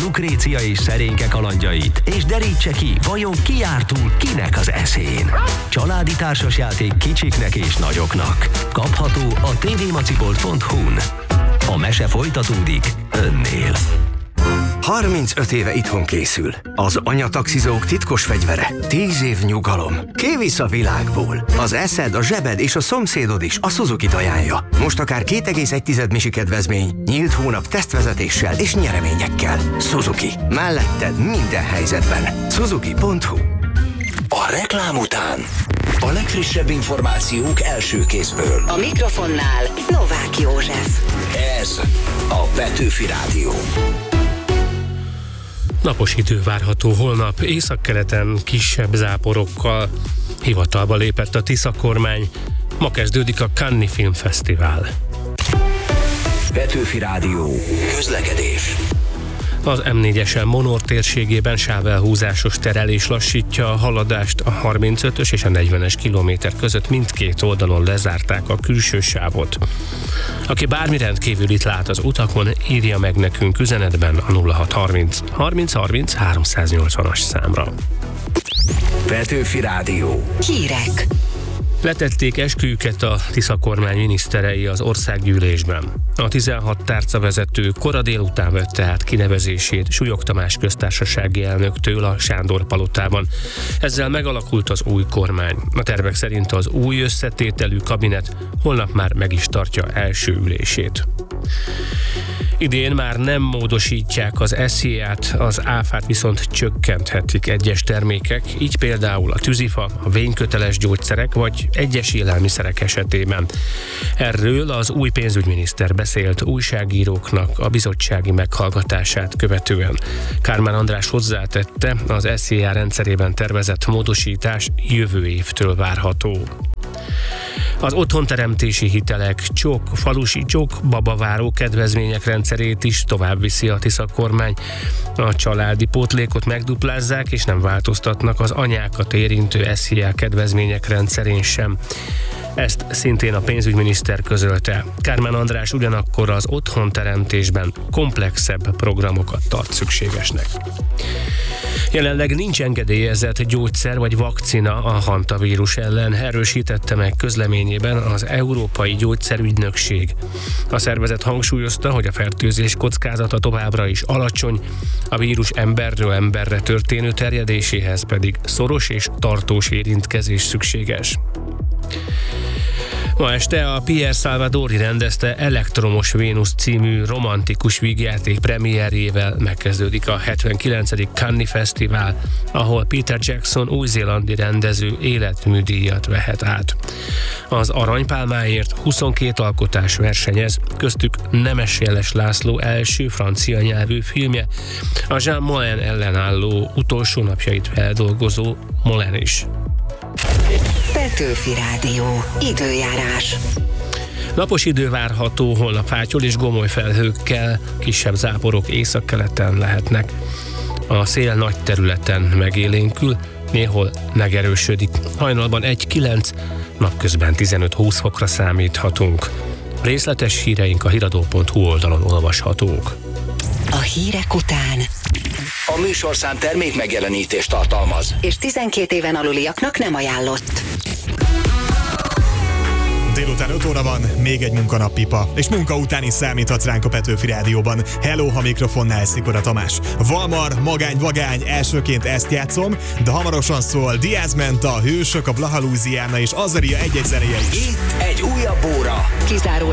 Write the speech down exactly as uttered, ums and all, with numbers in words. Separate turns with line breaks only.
Lukrécia és Szerénke kalandjait, és derítse ki, vajon ki járt túl kinek az eszén. Családi társasjáték kicsiknek és nagyoknak. Kapható a tvmacibolt pont hu-n. A mese folytatódik önnél.
harmincöt éve itthon készül. Az anyataxizók titkos fegyvere. tíz év nyugalom. Kivisz a világból. Az eszed, a zsebed és a szomszédod is a Suzuki-t ajánlja. Most akár két egész egy misi kedvezmény, nyílt hónap tesztvezetéssel és nyereményekkel. Suzuki. Melletted minden helyzetben. Suzuki pont hu.
A reklám után a legfrissebb információk első kézből.
A mikrofonnál Novák József.
Ez a Petőfi Rádió.
Napos idő várható holnap, északkeleten kisebb záporokkal. Hivatalba lépett a Tisza kormány. Ma kezdődik a Cannes Filmfesztivál.
Petőfi Rádió. Közlekedés.
Az em négyesen Monor térségében sávelhúzásos terelés lassítja a haladást, a harmincötös és a negyvenes kilométer között mindkét oldalon lezárták a külső sávot. Aki bármi rendkívülit lát az utakon, írja meg nekünk üzenetben a nulla hat harminc harminc harminc háromszáznyolcvanas számra.
Petőfi Rádió.
Hírek.
Letették esküjüket a Tisza kormány miniszterei az országgyűlésben. A tizenhat tárcavezető kora délután vette át kinevezését Súlyog Tamás köztársasági elnöktől a Sándor palotában. Ezzel megalakult az új kormány. A tervek szerint az új összetételű kabinet holnap már meg is tartja első ülését. Idén már nem módosítják az eszéját, az áfát viszont csökkenthetik egyes termékek, így például a tűzifa, a vényköteles gyógyszerek vagy egyes élelmiszerek esetében. Erről az új pénzügyminiszter beszélt újságíróknak a bizottsági meghallgatását követően. Kármán András hozzátette, az eszéjá rendszerében tervezett módosítás jövő évtől várható. Az otthonteremtési hitelek, csok, falusi csok, babaváró kedvezmények rendszerét is tovább viszi a Tisza kormány. A családi pótlékot megduplázzák, és nem változtatnak az anyákat érintő es zé á kedvezmények rendszerén sem. Ezt szintén a pénzügyminiszter közölte. Kármán András ugyanakkor az otthonteremtésben komplexebb programokat tart szükségesnek. Jelenleg nincs engedélyezett gyógyszer vagy vakcina a hantavírus ellen, erősítette meg közleményében az Európai Gyógyszerügynökség. A szervezet hangsúlyozta, hogy a fertőzés kockázata továbbra is alacsony, a vírus emberről emberre történő terjedéséhez pedig szoros és tartós érintkezés szükséges. Ma este a Pierre Salvadori rendezte Elektromos Vénusz című romantikus vígjáték premierjével megkezdődik a hetvenkilencedik Cannes Fesztivál, ahol Peter Jackson új-zélandi rendező életműdíjat vehet át. Az aranypálmáért huszonkét alkotás versenyez, köztük Nemes Jeles László első francia nyelvű filmje, a Jean Moulin ellenálló utolsó napjait feldolgozó Moulin is.
Petőfi Rádió. Időjárás.
Napos idő várható, holnap fátyol és gomoly felhőkkel, kisebb záporok északkeleten lehetnek. A szél nagy területen megélénkül, néhol megerősödik. Hajnalban egy kilenc, napközben tizenöt-húsz fokra számíthatunk. Részletes híreink a hiradó pont hu oldalon olvashatók.
A hírek után
A műsorszám termék megjelenítést tartalmaz,
és tizenkét éven aluliaknak nem ajánlott.
Délután öt óra van, még egy munkanappipa, és munka után is számíthatsz ránk a Petőfi Rádióban. Hello, ha mikrofonnál Szikora Tamás. Valmar, magány, vagány, elsőként ezt játszom, de hamarosan szól Diaz Menta, Hősök, a Blaha Louisiana és Azaria egy-egy zenéje is.
itt egy újabb óra.
Kizárólag